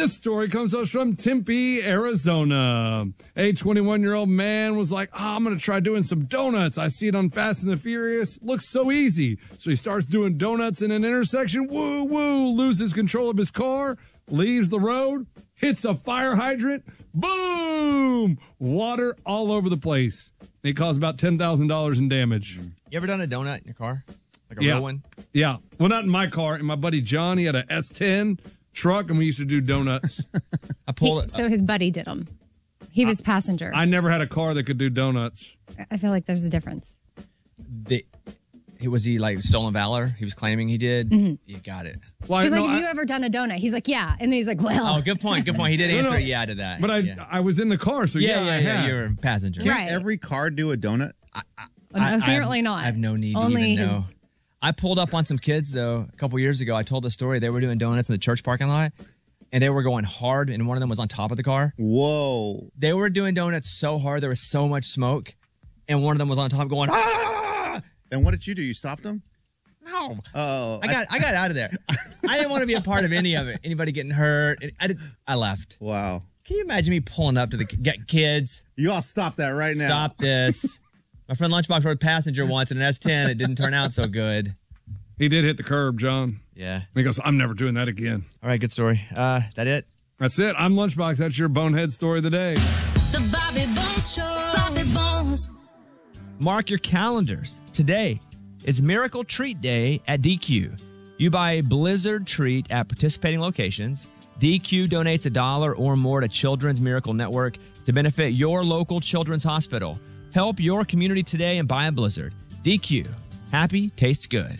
This story comes to us from Tempe, Arizona. A 21-year-old man was like, I'm going to try doing some donuts. I see it on Fast and the Furious. Looks so easy. So he starts doing donuts in an intersection. Woo, woo, loses control of his car, leaves the road, hits a fire hydrant. Boom! Water all over the place. It caused about $10,000 in damage. You ever done a donut in your car? Like a real one? Yeah. Well, not in my car. And my buddy John, he had a S10 truck, and we used to do donuts. So his buddy did them. He was passenger. I never had a car that could do donuts. I feel like there's a difference. Was he like stolen valor? He was claiming he did. Mm-hmm. You got it. Well, he's like, have you ever done a donut? He's like, yeah. And then he's like, well. Oh, good point. Good point. He did answer yeah to that. But I was in the car, so yeah. You're a passenger. Can't every car do a donut? Apparently not. I have no need to even know. I pulled up on some kids, though, a couple years ago. I told the story. They were doing donuts in the church parking lot, and they were going hard, and one of them was on top of the car. Whoa. They were doing donuts so hard. There was so much smoke, and one of them was on top going, ah! And what did you do? You stopped them? No. Oh. I got out of there. I didn't want to be a part of any of it. Anybody getting hurt. I left. Wow. Can you imagine me pulling up to get kids? You all stop that right now. Stop this. My friend Lunchbox rode passenger once in an S10. It didn't turn out so good. He did hit the curb, John. Yeah. He goes, I'm never doing that again. All right, good story. That it? That's it. I'm Lunchbox. That's your bonehead story of the day. The Bobby Bones Show. Bobby Bones. Mark your calendars. Today is Miracle Treat Day at DQ. You buy a Blizzard treat at participating locations. DQ donates $1 or more to Children's Miracle Network to benefit your local children's hospital. Help your community today and buy a Blizzard. DQ. Happy tastes good.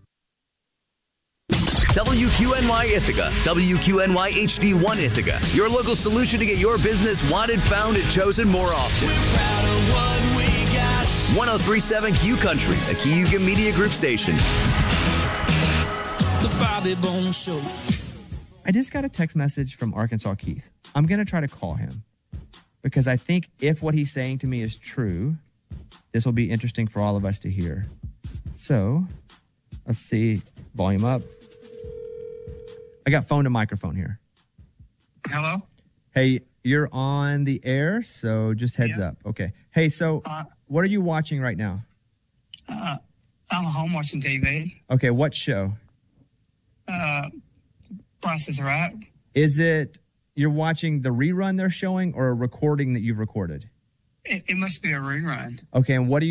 WQNY Ithaca, WQNY HD1 Ithaca, your local solution to get your business wanted, found, and chosen more often. We're proud of what we got. 1037 Q Country, a Kiyuga Media Group station. The Bobby Bones Show. I just got a text message from Arkansas Keith. I'm going to try to call him because I think if what he's saying to me is true, this will be interesting for all of us to hear. So, let's see. Volume up. I got phone to microphone here. Hello? Hey, you're on the air, so just heads up. Okay. Hey, so what are you watching right now? I'm home watching TV. Okay, what show? Price is Right. Is it you're watching the rerun they're showing or a recording that you've recorded? It must be a rerun. Okay, and what do you